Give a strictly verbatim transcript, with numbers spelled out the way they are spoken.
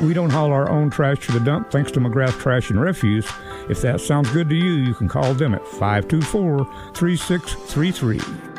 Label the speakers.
Speaker 1: We don't haul our own trash to the dump thanks to McGrath Trash and Refuse. If that sounds good to you, you can call them at five two four, three six three three.